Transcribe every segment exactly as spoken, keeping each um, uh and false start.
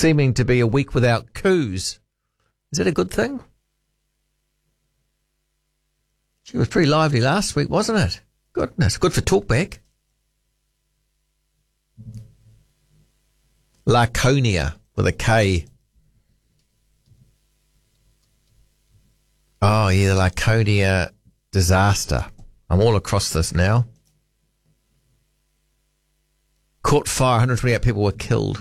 seeming to be a week without coups. Is that a good thing? She was pretty lively last week, wasn't it? Goodness, good for talkback. Laconia with a K. Oh, yeah, the Laconia disaster. I'm all across this now. Caught fire, one hundred twenty-eight people were killed.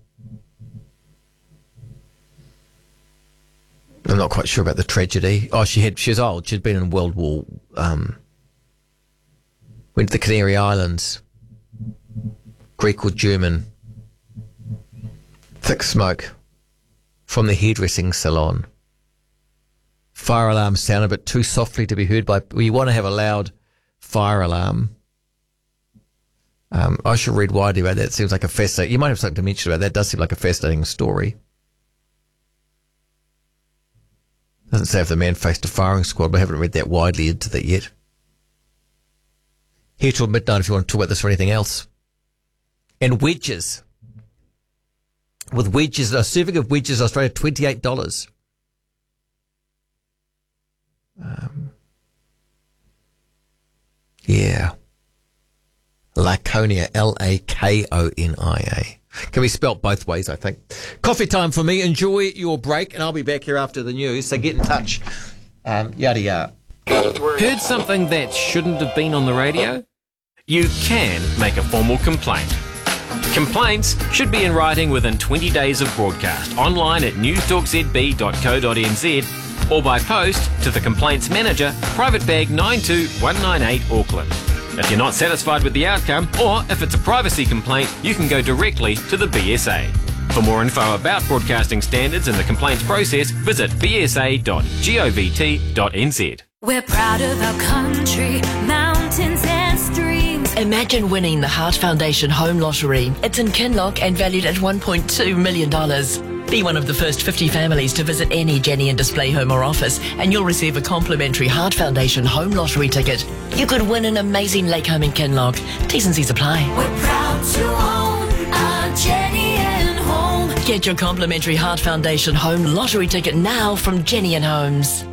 I'm not quite sure about the tragedy. Oh, she had, she was old. She'd been in World War, um, went to the Canary Islands. Greek or German. Thick smoke from the hairdressing salon. Fire alarm sounded a bit too softly to be heard by... Well, you want to have a loud fire alarm. Um, I should read widely about that. It seems like a fascinating... You might have something to mention about that. It does seem like a fascinating story. Doesn't say if the man faced a firing squad, but I haven't read that widely into that yet. Here till midnight if you want to talk about this or anything else. And wedges. With wedges, a serving of wedges in Australia, twenty-eight dollars. Um, yeah. Laconia, L A K O N I A. Can be spelt both ways, I think. Coffee time for me. Enjoy your break, and I'll be back here after the news, so get in touch. Um, yada yada. Heard something that shouldn't have been on the radio? You can make a formal complaint. Complaints should be in writing within twenty days of broadcast, online at newstalk z b dot co dot n z or by post to the Complaints Manager, Private Bag nine two one nine eight, Auckland. If you're not satisfied with the outcome, or if it's a privacy complaint, you can go directly to the B S A. For more info about broadcasting standards and the complaints process, visit b s a dot govt dot n z. We're proud of our country, mountains and streams. Imagine winning the Heart Foundation Home Lottery. It's in Kinloch and valued at one point two million dollars. Be one of the first fifty families to visit any Jenny and Display home or office, and you'll receive a complimentary Heart Foundation Home Lottery ticket. You could win an amazing lake home in Kinloch. T's and C's apply. We're proud to own our Jenny and Home. Get your complimentary Heart Foundation Home Lottery ticket now from Jenny and Homes.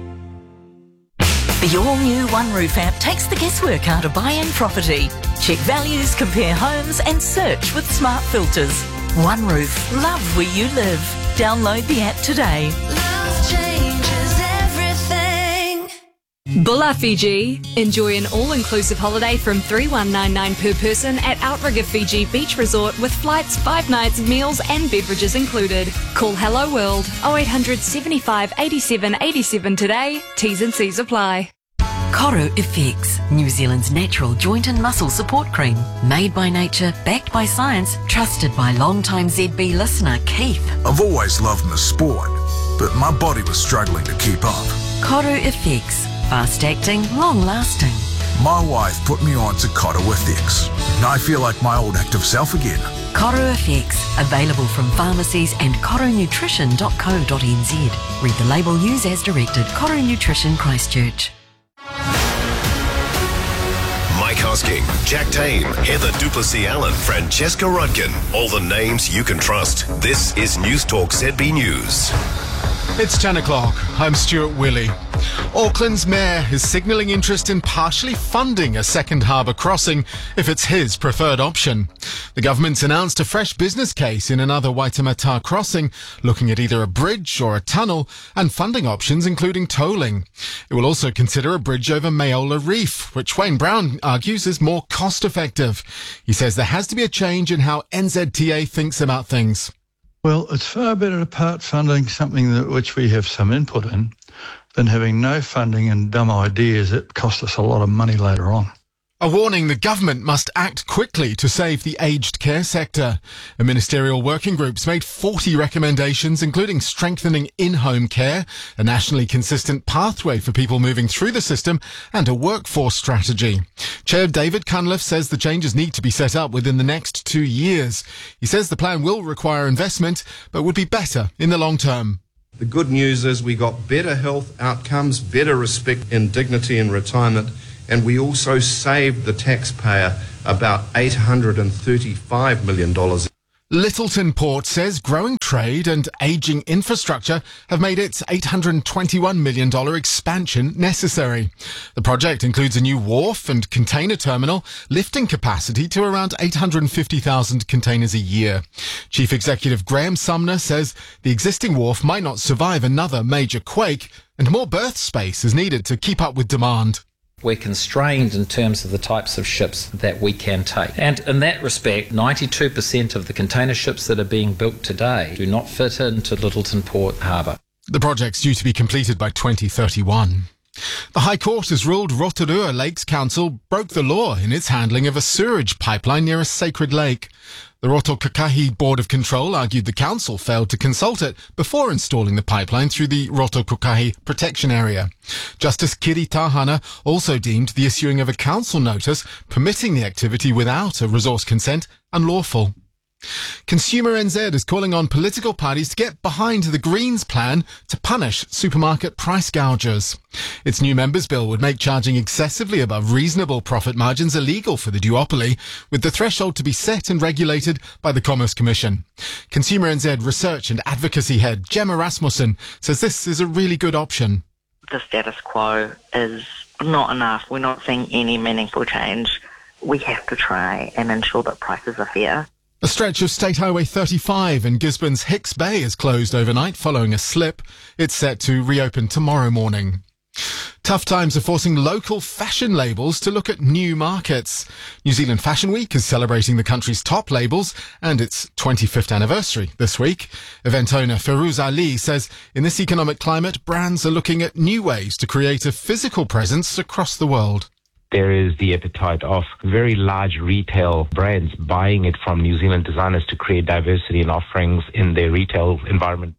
The all-new OneRoof app takes the guesswork out of buying property. Check values, compare homes and search with smart filters. OneRoof, love where you live. Download the app today. Love changes everything. Bulla Fiji. Enjoy an all-inclusive holiday from three thousand one hundred ninety-nine dollars per person at Outrigger Fiji Beach Resort with flights, five nights, meals and beverages included. Call Hello World oh eight hundred, seventy-five, eighty-seven, eighty-seven today. T's and C's apply. Koru Effects, New Zealand's natural joint and muscle support cream. Made by nature, backed by science, trusted by long-time Z B listener Keith. I've always loved the sport, but my body was struggling to keep up. Koru Effects, fast-acting, long-lasting. My wife put me on to Koru Effects, and I feel like my old active self again. Koru Effects, available from pharmacies and koru nutrition dot co dot n z. Read the label, use as directed. Koru Nutrition, Christchurch. Mike Hosking, Jack Tame, Heather Duplessis-Allen, Francesca Rudkin. All the names you can trust. This is News Talk Z B News. It's ten o'clock. I'm Stuart Willey. Auckland's mayor is signalling interest in partially funding a second harbour crossing if it's his preferred option. The government's announced a fresh business case in another Waitemata crossing, looking at either a bridge or a tunnel and funding options including tolling. It will also consider a bridge over Mayola Reef, which Wayne Brown argues is more cost-effective. He says there has to be a change in how N Z T A thinks about things. Well, it's far better to part funding something that which we have some input in than having no funding and dumb ideas that cost us a lot of money later on. A warning the government must act quickly to save the aged care sector. A ministerial working group's made forty recommendations, including strengthening in-home care, a nationally consistent pathway for people moving through the system, and a workforce strategy. Chair David Cunliffe says the changes need to be set up within the next two years. He says the plan will require investment, but would be better in the long term. The good news is we got better health outcomes, better respect and dignity in retirement, and we also saved the taxpayer about eight hundred thirty-five million dollars. Littleton Port says growing trade and ageing infrastructure have made its eight hundred twenty-one million dollars expansion necessary. The project includes a new wharf and container terminal, lifting capacity to around eight hundred fifty thousand containers a year. Chief Executive Graham Sumner says the existing wharf might not survive another major quake, and more berth space is needed to keep up with demand. We're constrained in terms of the types of ships that we can take. And in that respect, ninety-two percent of the container ships that are being built today do not fit into Littleton Port Harbour. The project's due to be completed by twenty thirty-one. The High Court has ruled Rotorua Lakes Council broke the law in its handling of a sewage pipeline near a sacred lake. The Rotokahi Board of Control argued the council failed to consult it before installing the pipeline through the Rotokahi Protection Area. Justice Kiri Tahana also deemed the issuing of a council notice permitting the activity without a resource consent unlawful. Consumer N Z is calling on political parties to get behind the Greens plan to punish supermarket price gougers. Its new members' bill would make charging excessively above reasonable profit margins illegal for the duopoly, with the threshold to be set and regulated by the Commerce Commission. Consumer N Z Research and Advocacy Head Gemma Rasmussen says this is a really good option. The status quo is not enough. We're not seeing any meaningful change. We have to try and ensure that prices are fair. A stretch of State Highway thirty-five in Gisborne's Hicks Bay is closed overnight following a slip. It's set to reopen tomorrow morning. Tough times are forcing local fashion labels to look at new markets. New Zealand Fashion Week is celebrating the country's top labels and its twenty-fifth anniversary this week. Event owner Ferouz Ali says in this economic climate, brands are looking at new ways to create a physical presence across the world. There is the appetite of very large retail brands buying it from New Zealand designers to create diversity in offerings in their retail environment.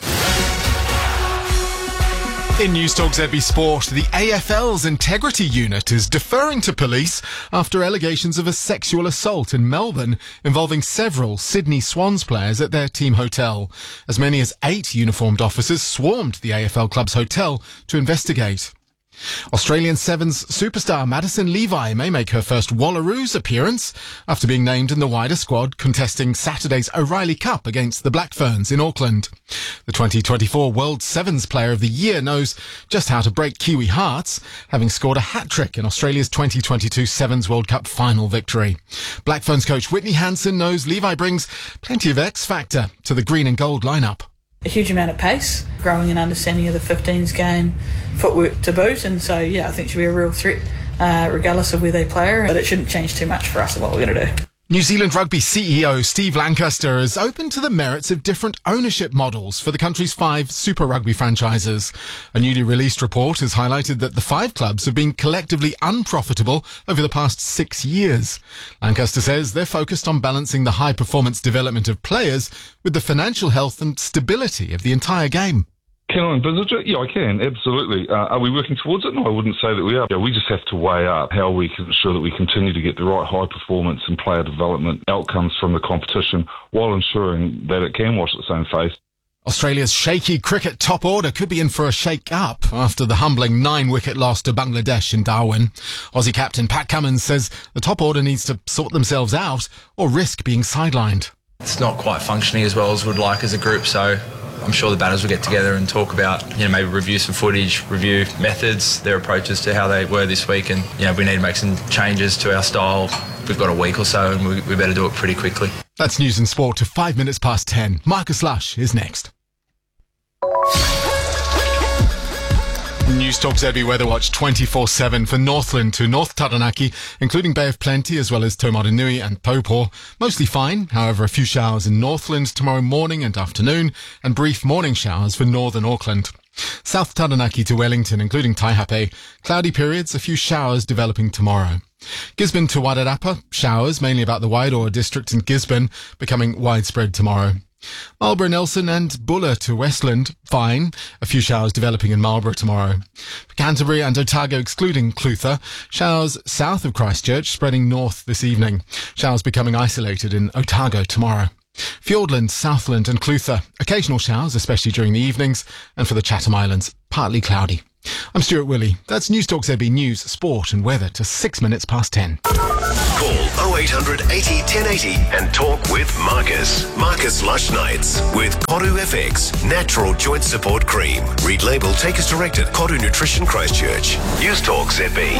In News Talk Z B Sport, the A F L's integrity unit is deferring to police after allegations of a sexual assault in Melbourne involving several Sydney Swans players at their team hotel. As many as eight uniformed officers swarmed the A F L club's hotel to investigate. Australian Sevens superstar Madison Levi may make her first Wallaroos appearance after being named in the wider squad contesting Saturday's O'Reilly Cup against the Black Ferns in Auckland. The twenty twenty-four World Sevens Player of the Year knows just how to break Kiwi hearts, having scored a hat-trick in Australia's twenty twenty-two Sevens World Cup final victory. Black Ferns coach Whitney Hansen knows Levi brings plenty of X-factor to the green and gold lineup. A huge amount of pace, growing and understanding of the fifteens game, footwork to boot, and so yeah, I think she'll be a real threat uh, regardless of where they play her, but it shouldn't change too much for us of what we're going to do. New Zealand Rugby C E O Steve Lancaster is open to the merits of different ownership models for the country's five Super Rugby franchises. A newly released report has highlighted that the five clubs have been collectively unprofitable over the past six years. Lancaster says they're focused on balancing the high-performance development of players with the financial health and stability of the entire game. Can I envisage it? Yeah, I can, absolutely. Uh, are we working towards it? No, I wouldn't say that we are. Yeah, we just have to weigh up how we can ensure that we continue to get the right high performance and player development outcomes from the competition while ensuring that it can wash its own face. Australia's shaky cricket top order could be in for a shake-up after the humbling nine-wicket loss to Bangladesh in Darwin. Aussie captain Pat Cummins says the top order needs to sort themselves out or risk being sidelined. It's not quite functioning as well as we'd like as a group, so I'm sure the batters will get together and talk about, you know, maybe review some footage, review methods, their approaches to how they were this week, and, you know, we need to make some changes to our style. We've got a week or so and we, we better do it pretty quickly. That's News and Sport to five minutes past ten. Marcus Lush is next. News Talk Z B Weather Watch twenty-four seven for Northland to North Taranaki, including Bay of Plenty as well as Taumarunui and Taupo. Mostly fine, however, a few showers in Northland tomorrow morning and afternoon, and brief morning showers for northern Auckland. South Taranaki to Wellington, including Taihape, cloudy periods, a few showers developing tomorrow. Gisborne to Wairarapa, showers mainly about the Wairoa district in Gisborne, becoming widespread tomorrow. Marlborough, Nelson and Buller to Westland, fine. A few showers developing in Marlborough tomorrow. For Canterbury and Otago excluding Clutha, showers south of Christchurch spreading north this evening. Showers becoming isolated in Otago tomorrow. Fiordland, Southland and Clutha, occasional showers, especially during the evenings. And for the Chatham Islands, partly cloudy. I'm Stuart Willey. That's News Talk Z B News, Sport and Weather to six minutes past ten. Call oh eight hundred eighty ten eighty and talk with Marcus. Marcus Lush Nights with Koru F X Natural Joint Support Cream. Read label, take as directed. Koru Nutrition Christchurch. News Talk Z B.